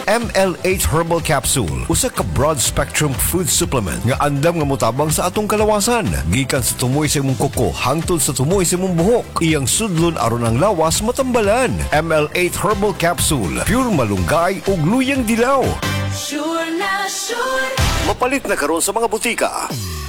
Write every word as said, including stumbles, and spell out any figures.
M L eight Herbal Capsule usa ka broad spectrum food supplement nga andam nga motabang sa atong kalawasan gikan sa tumoy sa imong kuko hangtod sa tumoy sa imong buhok. Iyang sudlon aron ang lawas matambalan. M L eight Herbal Capsule, pure malunggay ug luyang dilaw. Sure na sure. Mapalit na karon sa mga butika.